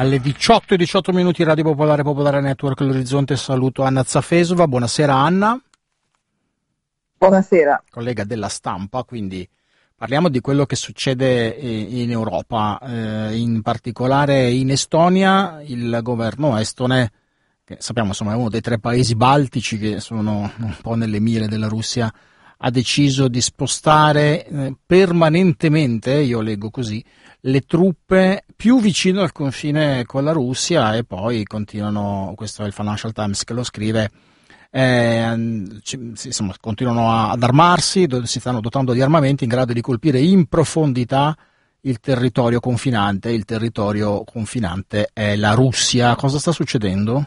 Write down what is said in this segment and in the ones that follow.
Alle 18:18 minuti Radio Popolare, Popolare Network, l'Orizzonte. Saluto Anna Zafesova. Buonasera Anna. Buonasera. Collega della Stampa, quindi parliamo di quello che succede in Europa, in particolare in Estonia. Il governo estone, che sappiamo insomma è uno dei 3 paesi baltici che sono un po' nelle mire della Russia, ha deciso di spostare permanentemente, io leggo così, le truppe più vicino al confine con la Russia, e poi continuano, questo è il Financial Times che lo scrive, insomma, continuano ad armarsi, si stanno dotando di armamenti in grado di colpire in profondità il territorio confinante. Il territorio confinante è la Russia. Cosa sta succedendo?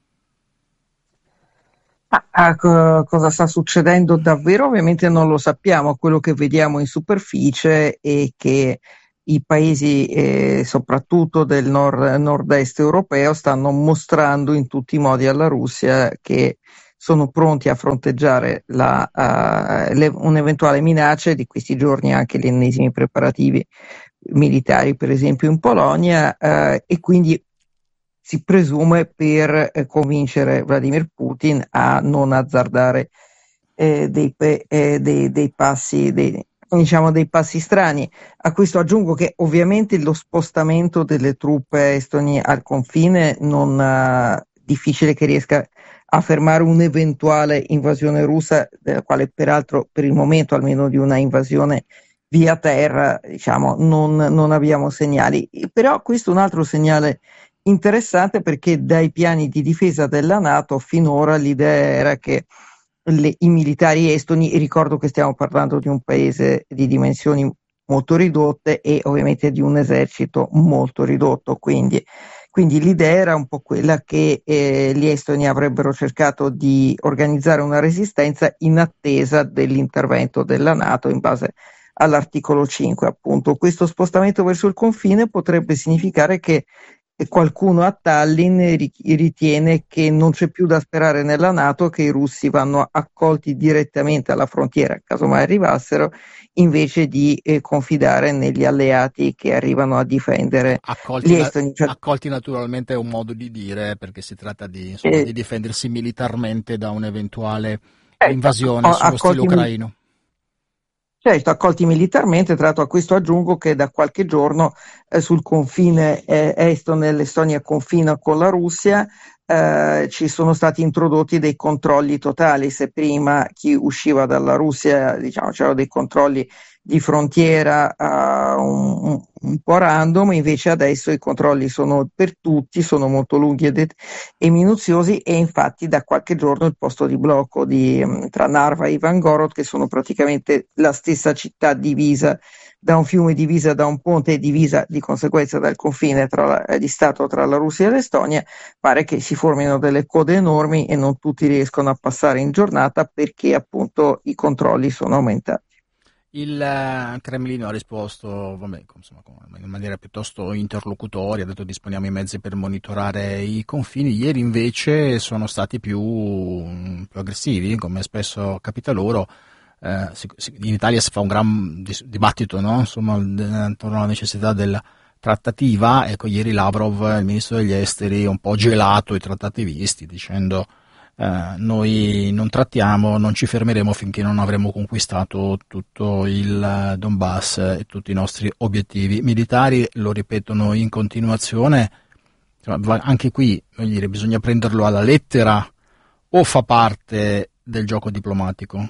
Cosa sta succedendo davvero? Ovviamente non lo sappiamo. Quello che vediamo in superficie è che i paesi, soprattutto del nord-est europeo, stanno mostrando in tutti i modi alla Russia che sono pronti a fronteggiare un'eventuale minaccia. Di questi giorni anche gli ennesimi preparativi militari, per esempio in Polonia, e quindi si presume per convincere Vladimir Putin a non azzardare dei passi strani. A questo aggiungo che ovviamente lo spostamento delle truppe estoni al confine non difficile che riesca a fermare un'eventuale invasione russa, della quale peraltro per il momento, almeno di una invasione via terra, non abbiamo segnali. Però questo è un altro segnale interessante, perché dai piani di difesa della NATO finora l'idea era che i militari estoni, ricordo che stiamo parlando di un paese di dimensioni molto ridotte e ovviamente di un esercito molto ridotto, quindi l'idea era un po' quella che gli estoni avrebbero cercato di organizzare una resistenza in attesa dell'intervento della NATO in base all'articolo 5. Appunto, questo spostamento verso il confine potrebbe significare che qualcuno a Tallinn ritiene che non c'è più da sperare nella NATO, che i russi vanno accolti direttamente alla frontiera, caso mai arrivassero, invece di confidare negli alleati che arrivano a difendere gli estoni. Accolti naturalmente è un modo di dire, perché si tratta di difendersi militarmente da un'eventuale invasione sullo stile ucraino. Certo, accolti militarmente. Tra l'altro, a questo aggiungo che da qualche giorno sul confine estone, l'Estonia confina con la Russia, ci sono stati introdotti dei controlli totali. Se prima chi usciva dalla Russia, c'erano dei controlli di frontiera un po' random, invece adesso i controlli sono per tutti, sono molto lunghi e minuziosi, e infatti da qualche giorno il posto di blocco tra Narva e Ivangorod, che sono praticamente la stessa città divisa da un fiume, divisa da un ponte e divisa di conseguenza dal confine di Stato tra la Russia e l'Estonia, pare che si formino delle code enormi e non tutti riescono a passare in giornata perché appunto i controlli sono aumentati. Il Cremlino ha risposto in maniera piuttosto interlocutoria, ha detto disponiamo i mezzi per monitorare i confini. Ieri invece sono stati più aggressivi, come spesso capita loro. In Italia si fa un gran dibattito, no? Insomma, intorno alla necessità della trattativa. Ecco, ieri Lavrov, il ministro degli esteri, un po' gelato i trattativisti, dicendo noi non trattiamo, non ci fermeremo finché non avremo conquistato tutto il Donbass e tutti i nostri obiettivi militari. Lo ripetono in continuazione. Anche qui, bisogna prenderlo alla lettera o fa parte del gioco diplomatico?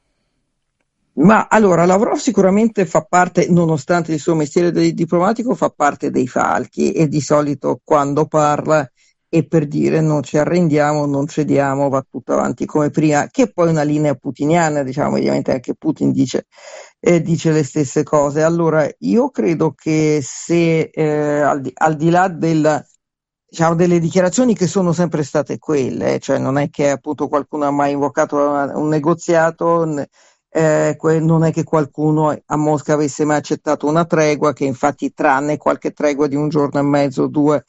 Ma allora, Lavrov sicuramente fa parte, nonostante il suo mestiere di diplomatico, fa parte dei falchi, e di solito quando parla è per dire non ci arrendiamo, non cediamo, va tutto avanti come prima, che è poi una linea putiniana, ovviamente anche Putin dice le stesse cose. Allora, io credo che se al di là delle dichiarazioni che sono sempre state quelle, cioè non è che appunto qualcuno ha mai invocato un negoziato, non è che qualcuno a Mosca avesse mai accettato una tregua, che infatti tranne qualche tregua di un giorno e mezzo o 2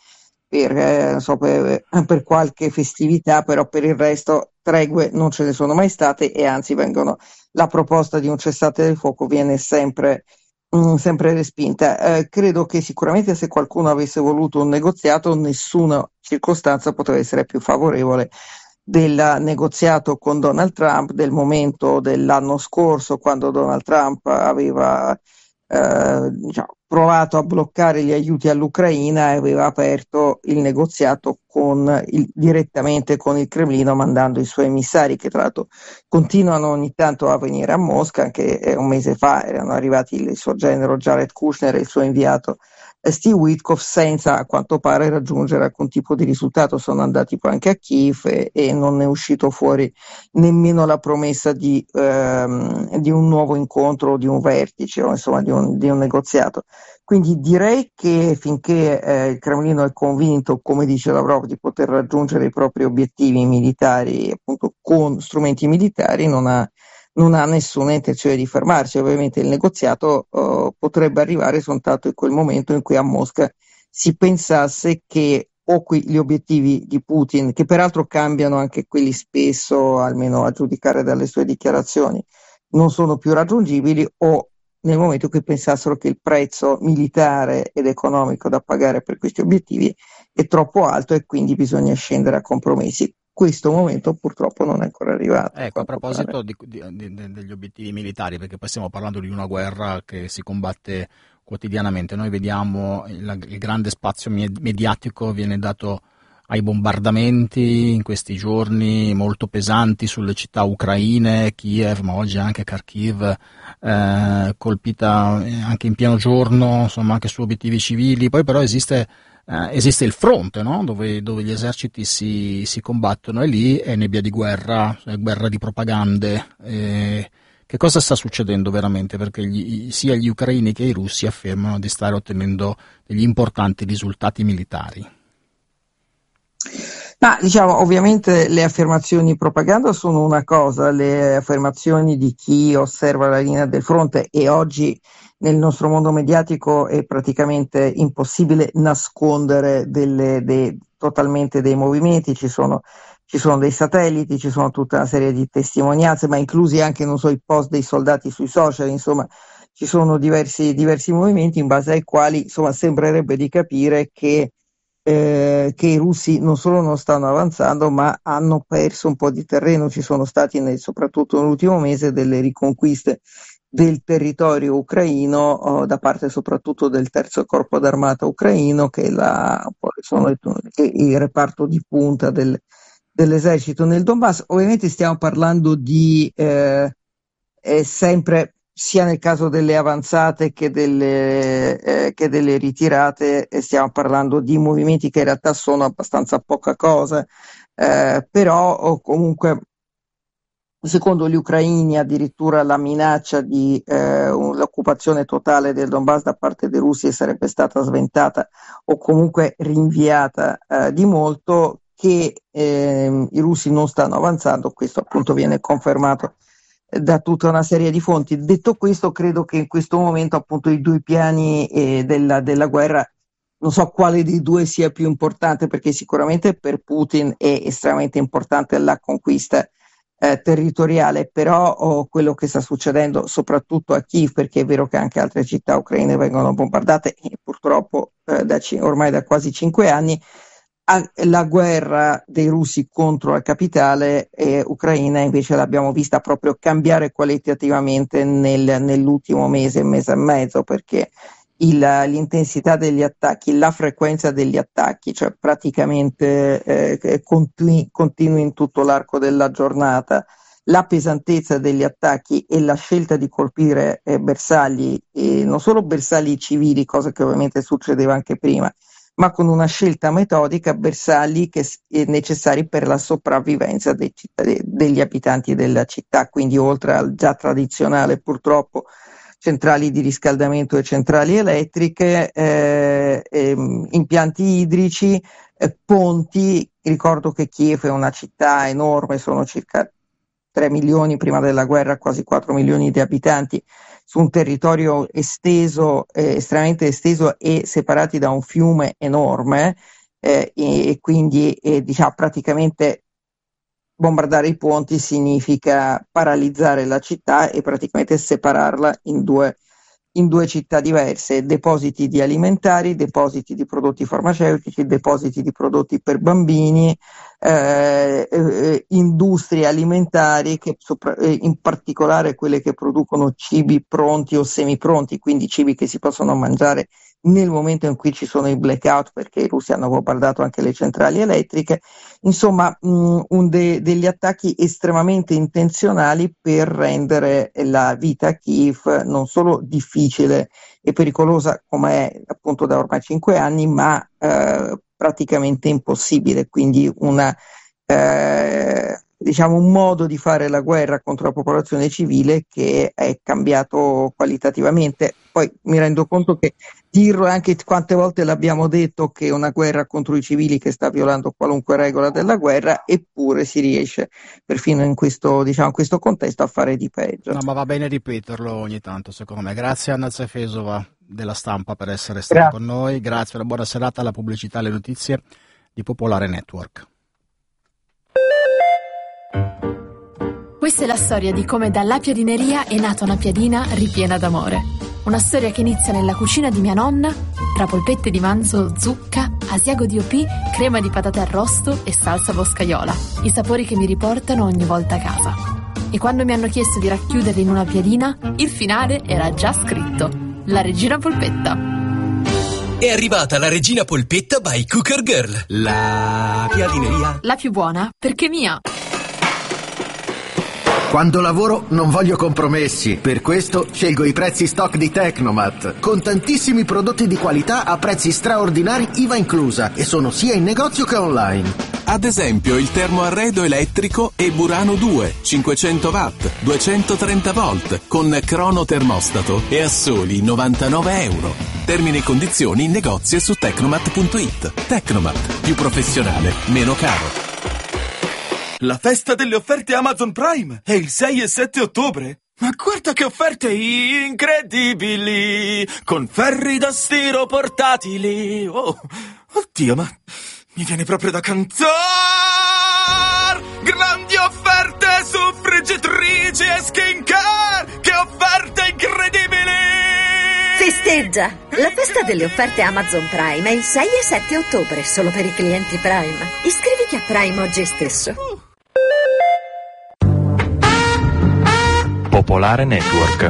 per qualche festività, però per il resto tregue non ce ne sono mai state, e anzi la proposta di un cessate del fuoco viene sempre sempre respinta. Credo che sicuramente se qualcuno avesse voluto un negoziato, nessuna circostanza poteva essere più favorevole del negoziato con Donald Trump del momento dell'anno scorso, quando Donald Trump aveva diciamo, provato a bloccare gli aiuti all'Ucraina e aveva aperto il negoziato direttamente con il Cremlino, mandando i suoi emissari, che tra l'altro continuano ogni tanto a venire a Mosca. Anche un mese fa erano arrivati il suo genero Jared Kushner e il suo inviato Steve Witkoff, senza a quanto pare raggiungere alcun tipo di risultato. Sono andati poi anche a Kiev e non è uscito fuori nemmeno la promessa di un nuovo incontro o di un vertice o insomma di un negoziato. Quindi direi che finché il Cremlino è convinto, come dice Lavrov, di poter raggiungere i propri obiettivi militari appunto con strumenti militari, non ha nessuna intenzione di fermarsi. Ovviamente il negoziato potrebbe arrivare soltanto in quel momento in cui a Mosca si pensasse che gli obiettivi di Putin, che peraltro cambiano anche quelli spesso, almeno a giudicare dalle sue dichiarazioni, non sono più raggiungibili, o nel momento in cui pensassero che il prezzo militare ed economico da pagare per questi obiettivi è troppo alto e quindi bisogna scendere a compromessi. Questo momento purtroppo non è ancora arrivato. Ecco, a proposito degli obiettivi militari, perché poi stiamo parlando di una guerra che si combatte quotidianamente, noi vediamo il grande spazio mediatico viene dato ai bombardamenti in questi giorni molto pesanti sulle città ucraine, Kiev, ma oggi anche Kharkiv, colpita anche in pieno giorno, insomma anche su obiettivi civili. Poi però esiste il fronte, no? dove gli eserciti si combattono, e lì è nebbia di guerra, guerra di propagande. Che cosa sta succedendo veramente? Perché sia gli ucraini che i russi affermano di stare ottenendo degli importanti risultati militari. Ma diciamo, ovviamente le affermazioni di propaganda sono una cosa, le affermazioni di chi osserva la linea del fronte, e oggi nel nostro mondo mediatico è praticamente impossibile nascondere totalmente dei movimenti. Ci sono dei satelliti, ci sono tutta una serie di testimonianze, ma inclusi anche, non so, i post dei soldati sui social. Insomma, ci sono diversi movimenti in base ai quali, insomma, sembrerebbe di capire che i russi non solo non stanno avanzando, ma hanno perso un po' di terreno. Ci sono stati soprattutto nell'ultimo mese delle riconquiste del territorio ucraino da parte soprattutto del terzo corpo d'armata ucraino, che è il reparto di punta dell'esercito nel Donbass. Ovviamente stiamo parlando di sempre, sia nel caso delle avanzate che delle ritirate, stiamo parlando di movimenti che in realtà sono abbastanza poca cosa, però comunque secondo gli ucraini addirittura la minaccia di l'occupazione totale del Donbass da parte dei russi sarebbe stata sventata o comunque rinviata di molto, che i russi non stanno avanzando. Questo appunto viene confermato da tutta una serie di fonti. Detto questo, credo che in questo momento appunto i due piani della guerra, non so quale dei due sia più importante, perché sicuramente per Putin è estremamente importante la conquista territoriale, però quello che sta succedendo soprattutto a Kiev, perché è vero che anche altre città ucraine vengono bombardate e purtroppo ormai da quasi 5 anni, la guerra dei russi contro la capitale ucraina invece l'abbiamo vista proprio cambiare qualitativamente nell'ultimo mese e mezzo, perché l'intensità degli attacchi, la frequenza degli attacchi, cioè praticamente continui in tutto l'arco della giornata, la pesantezza degli attacchi e la scelta di colpire bersagli, e non solo bersagli civili, cosa che ovviamente succedeva anche prima, ma con una scelta metodica, bersagli necessari per la sopravvivenza degli abitanti della città. Quindi oltre al già tradizionale purtroppo centrali di riscaldamento e centrali elettriche, impianti idrici, ponti. Ricordo che Kiev è una città enorme, sono circa 3 milioni prima della guerra, quasi 4 milioni di abitanti, su un territorio esteso, estremamente esteso, e separati da un fiume enorme, e quindi diciamo praticamente bombardare i ponti significa paralizzare la città e praticamente separarla in due in due città diverse, depositi di alimentari, depositi di prodotti farmaceutici, depositi di prodotti per bambini, industrie alimentari che in particolare quelle che producono cibi pronti o semipronti, quindi cibi che si possono mangiare nel momento in cui ci sono i blackout, perché i russi hanno bombardato anche le centrali elettriche, insomma degli attacchi estremamente intenzionali per rendere la vita a Kiev non solo difficile e pericolosa come è appunto da ormai 5 anni, ma praticamente impossibile, quindi diciamo un modo di fare la guerra contro la popolazione civile che è cambiato qualitativamente. Poi mi rendo conto che dirlo, anche quante volte l'abbiamo detto, che è una guerra contro i civili che sta violando qualunque regola della guerra, eppure si riesce perfino in questo, diciamo, in questo contesto a fare di peggio. No, ma va bene ripeterlo ogni tanto, secondo me. Grazie a Anna Zefesova della Stampa per essere stata con noi, grazie, una buona serata alla pubblicità e alle notizie di Popolare Network. Questa è la storia di come dalla piadineria è nata una piadina ripiena d'amore. Una storia che inizia nella cucina di mia nonna, tra polpette di manzo, zucca, asiago di OP, crema di patate arrosto e salsa boscaiola. I sapori che mi riportano ogni volta a casa. E quando mi hanno chiesto di racchiuderli in una piadina, il finale era già scritto: la Regina Polpetta. È arrivata la Regina Polpetta by Cooker Girl. La piadineria. La più buona, perché mia. Quando lavoro non voglio compromessi, per questo scelgo i prezzi stock di Tecnomat, con tantissimi prodotti di qualità a prezzi straordinari IVA inclusa, e sono sia in negozio che online. Ad esempio il termoarredo elettrico e Burano 2, 500 watt, 230 volt, con crono termostato e a soli 99 euro. Termini e condizioni in negozio e su tecnomat.it. Tecnomat, più professionale, meno caro. La festa delle offerte Amazon Prime è il 6 e 7 ottobre. Ma guarda che offerte incredibili! Con ferri da stiro portatili. Oh, oddio, ma mi viene proprio da cantare! Grandi offerte su friggitrici e skincare! Che offerte incredibili! Festeggia! La festa delle offerte Amazon Prime è il 6 e 7 ottobre, solo per i clienti Prime. Iscriviti a Prime oggi stesso. Popolare Network.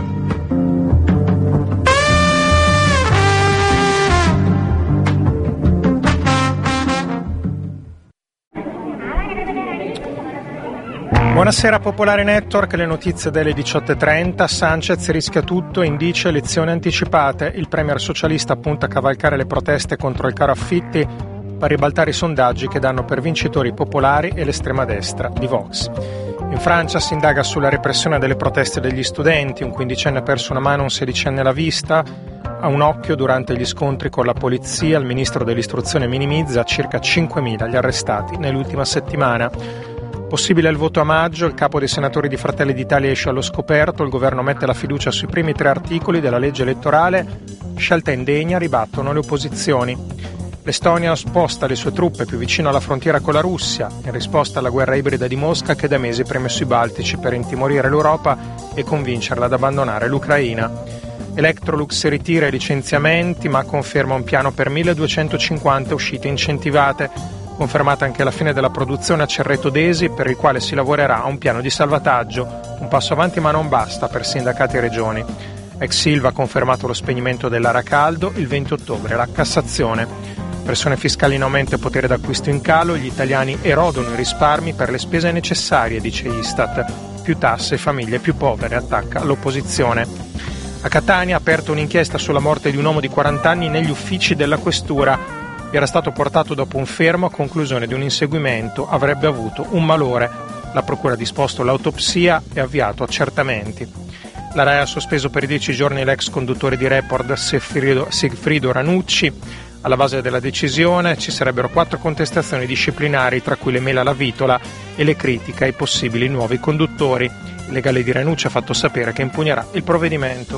Buonasera Popolare Network, le notizie delle 18.30. Sanchez rischia tutto e indice elezioni anticipate. Il premier socialista punta a cavalcare le proteste contro il caro affitti per ribaltare i sondaggi che danno per vincitori i popolari e l'estrema destra di Vox. In Francia si indaga sulla repressione delle proteste degli studenti. Un quindicenne ha perso una mano, un sedicenne la vista a un occhio durante gli scontri con la polizia. Il ministro dell'istruzione minimizza circa 5.000 gli arrestati nell'ultima settimana. Possibile il voto a maggio, il capo dei senatori di Fratelli d'Italia esce allo scoperto, il governo mette la fiducia sui primi 3 articoli della legge elettorale, scelta indegna, ribattono le opposizioni. L'Estonia sposta le sue truppe più vicino alla frontiera con la Russia, in risposta alla guerra ibrida di Mosca che da mesi preme sui Baltici per intimorire l'Europa e convincerla ad abbandonare l'Ucraina. Electrolux ritira i licenziamenti ma conferma un piano per 1.250 uscite incentivate. Confermata anche la fine della produzione a Cerreto d'Esi, per il quale si lavorerà a un piano di salvataggio. Un passo avanti ma non basta per sindacati e regioni. Ex Silva ha confermato lo spegnimento dell'Aracaldo, il 20 ottobre la Cassazione. Pressione fiscale in aumento e potere d'acquisto in calo, gli italiani erodono i risparmi per le spese necessarie, dice Istat. Più tasse, famiglie più povere, attacca l'opposizione. A Catania ha aperto un'inchiesta sulla morte di un uomo di 40 anni negli uffici della questura. Era stato portato dopo un fermo a conclusione di un inseguimento, avrebbe avuto un malore. La procura ha disposto l'autopsia e avviato accertamenti. La RAI ha sospeso per 10 giorni l'ex conduttore di Report Sigfrido Ranucci. Alla base della decisione ci sarebbero 4 contestazioni disciplinari, tra cui le mela alla vitola e le critiche ai possibili nuovi conduttori. Il legale di Ranucci ha fatto sapere che impugnerà il provvedimento.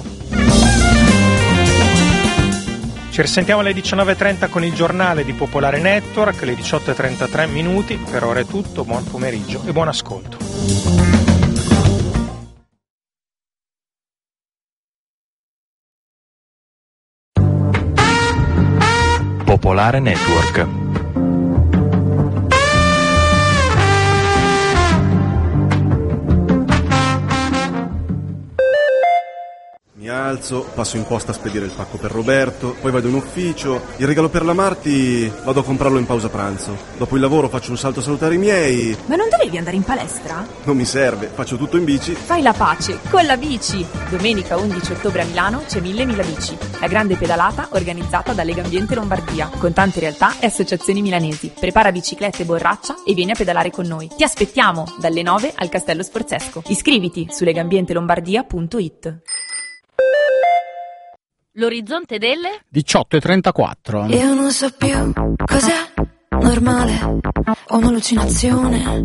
Ci risentiamo alle 19.30 con il giornale di Popolare Network, alle 18.33 minuti. Per ora è tutto, buon pomeriggio e buon ascolto. Popolare Network. Mi alzo, passo in posta a spedire il pacco per Roberto, poi vado in ufficio, il regalo per la Marti vado a comprarlo in pausa pranzo. Dopo il lavoro faccio un salto a salutare i miei. Ma non dovevi andare in palestra? Non mi serve, faccio tutto in bici. Fai la pace con la bici! Domenica 11 ottobre a Milano c'è 1000 bici, la grande pedalata organizzata da Legambiente Lombardia, con tante realtà e associazioni milanesi. Prepara biciclette e borraccia e vieni a pedalare con noi. Ti aspettiamo dalle 9 al Castello Sforzesco. Iscriviti su legambientelombardia.it. L'orizzonte delle 18:34. Io non so più cos'è normale o un'allucinazione.